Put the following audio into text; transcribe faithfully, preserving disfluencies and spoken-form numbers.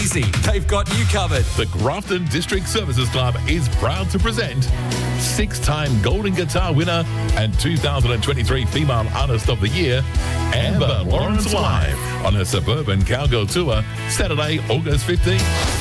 easy. They've got you covered. The Grafton District Services Club is proud to present six-time Golden Guitar winner and two thousand twenty-three Female Artist of the Year, Amber Lawrence, live on her Suburban Cowgirl Tour, Saturday, August fifteenth.